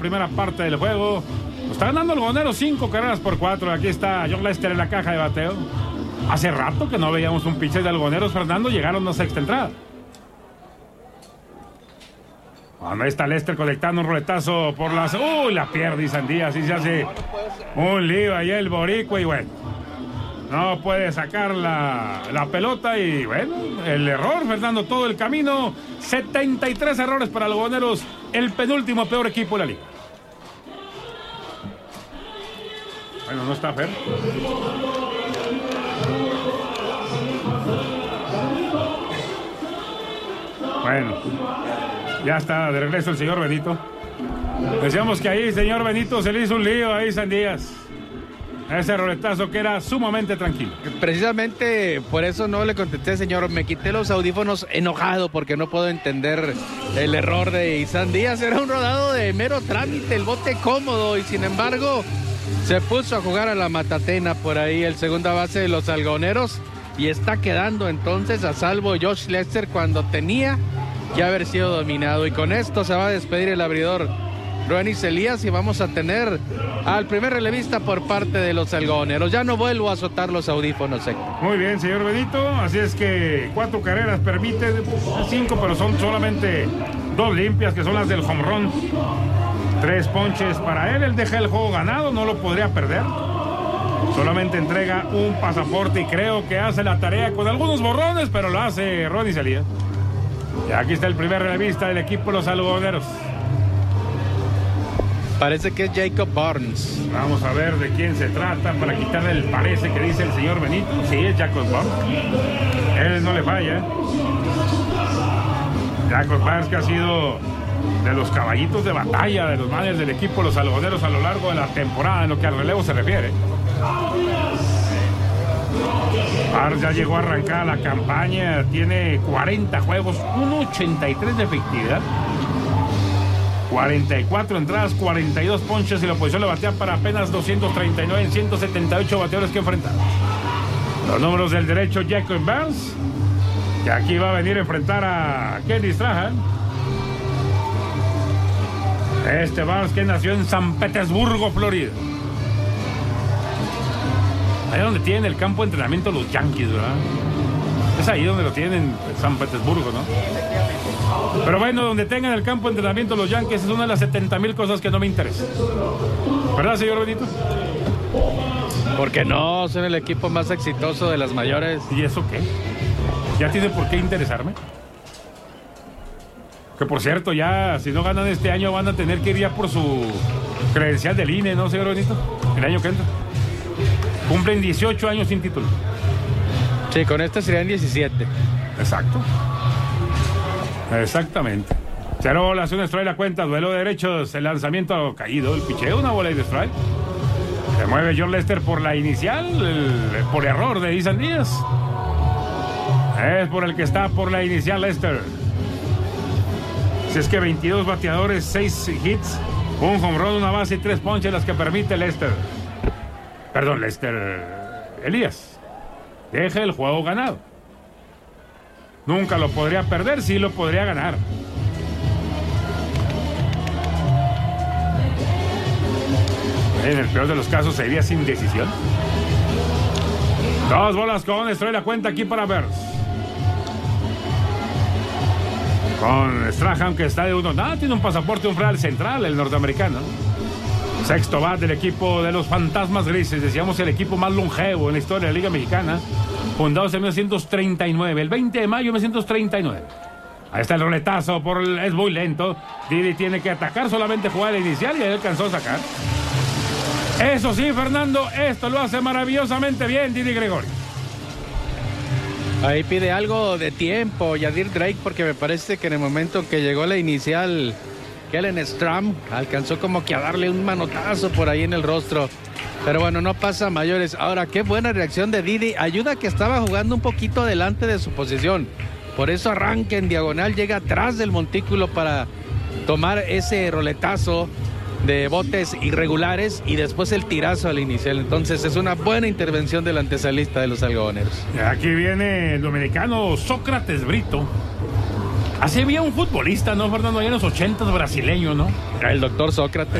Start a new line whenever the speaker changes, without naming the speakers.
primera parte del juego. Está ganando Algodoneros 5 carreras por 4. Aquí está Jon Lester en la caja de bateo. Hace rato que no veíamos un pitcher de Algodoneros, Fernando. Llegaron a sexta entrada. Ahí está Lester conectando un roletazo por las... ¡Uy! La pierde Isan Díaz y se hace un lío ahí el boricua y bueno. No puede sacar la pelota y bueno, el error, Fernando, todo el camino. 73 errores para Algodoneros, el penúltimo peor equipo de la liga. Bueno, no está Fer. Bueno, ya está de regreso el señor Benito. Decíamos que ahí, señor Benito, se le hizo un lío ahí, Isan Díaz. Ese roletazo que era sumamente tranquilo.
Precisamente por eso no le contesté, señor. Me quité los audífonos enojado porque no puedo entender el error de Isan Díaz. Era un rodado de mero trámite, el bote cómodo y sin embargo se puso a jugar a la matatena por ahí el segunda base de los Algodoneros y está quedando entonces a salvo Josh Lester cuando tenía que haber sido dominado. Y con esto se va a despedir el abridor Roenis Elías y vamos a tener al primer relevista por parte de los Algodoneros. Ya no vuelvo a azotar los audífonos, Héctor.
Muy bien, señor Benito. Así es que 4 carreras permite, 5, pero son solamente 2 limpias, que son las del home run. 3 ponches para él. Él deja el juego ganado, no lo podría perder. Solamente entrega un pasaporte y creo que hace la tarea con algunos borrones, pero lo hace Roenis Elías. Y aquí está el primer relevista del equipo de los Algodoneros.
Parece que es Jacob Barnes.
Vamos a ver de quién se trata para quitarle el parece que dice el señor Benito. Sí, es Jacob Barnes. Él no le falla. Jacob Barnes, que ha sido de los caballitos de batalla de los managers del equipo los Algodoneros a lo largo de la temporada en lo que al relevo se refiere. Barnes ya llegó a arrancar la campaña, tiene 40 juegos, 1.83 de efectividad. 44 entradas, 42 ponches y la oposición le batea para apenas 239 en 178 bateadores que enfrentar. Los números del derecho Jacob Barnes, que aquí va a venir a enfrentar a Kenny Strahan. Este Barnes que nació en San Petersburgo, Florida. Ahí donde tienen el campo de entrenamiento los Yankees, ¿verdad? Es ahí donde lo tienen, en San Petersburgo, ¿no? Pero bueno, donde tengan el campo de entrenamiento los Yankees es una de las 70,000 cosas que no me interesan. ¿Verdad, señor Benito?
Porque no, son el equipo más exitoso de las mayores.
¿Y eso qué? ¿Ya tiene por qué interesarme? Que por cierto, ya si no ganan este año van a tener que ir ya por su credencial del INE, ¿no, señor Benito? El año que entra. Cumplen 18 años sin título.
Sí, con este serían 17.
Exacto. Exactamente. 0 bolas, un strike la cuenta, duelo de derechos, el lanzamiento caído, el picheo, una bola y de strike. Se mueve Jon Lester por la inicial, por error de Isan Díaz. Es por el que está por la inicial Lester. Si es que 22 bateadores, 6 hits, un home run, una base y 3 ponches las que permite Lester. Perdón, Lester Elías. Deja el juego ganado. Nunca lo podría perder, sí lo podría ganar. En el peor de los casos sería sin decisión. 2 bolas con strike la cuenta aquí para Bears. Con Strahan que está de 1. Tiene un pasaporte umbral central el norteamericano. Sexto bat del equipo de los Fantasmas Grises. Decíamos el equipo más longevo en la historia de la Liga Mexicana. Fundados en 1939, el 20 de mayo de 1939. Ahí está el roletazo, es muy lento. Didi tiene que atacar, solamente jugar el inicial y ahí alcanzó a sacar. Eso sí, Fernando, esto lo hace maravillosamente bien Didi Gregorio.
Ahí pide algo de tiempo Yadir Drake, porque me parece que en el momento que llegó la inicial, Kellen Stram alcanzó como que a darle un manotazo por ahí en el rostro. Pero bueno, no pasa a mayores. Ahora, qué buena reacción de Didi. Ayuda que estaba jugando un poquito delante de su posición. Por eso arranca en diagonal, llega atrás del montículo para tomar ese roletazo de botes irregulares y después el tirazo al inicial. Entonces es una buena intervención del antesalista de los Algodoneros.
Aquí viene el dominicano Sócrates Brito. Así había un futbolista, ¿no, Fernando? Allá en los 80s, brasileño, ¿no?
El doctor Sócrates.